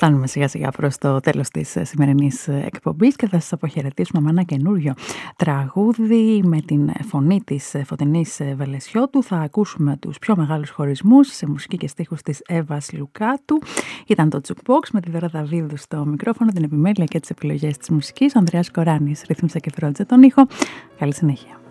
Φτάνουμε σιγά σιγά προς το τέλος της σημερινής εκπομπής και θα σας αποχαιρετήσουμε με ένα καινούριο τραγούδι με την φωνή της Φωτεινής Βελεσιώτου. Θα ακούσουμε τους πιο μεγάλους χωρισμούς σε μουσική και στίχους της Εύας Λουκάτου. Ήταν το Jukebox με τη Δώρα Δαβίδου στο μικρόφωνο, την επιμέλεια και τις επιλογές της μουσικής. Ο Ανδρέας Κοράνης ρύθμισε και φρόντιζε τον ήχο. Καλή συνέχεια.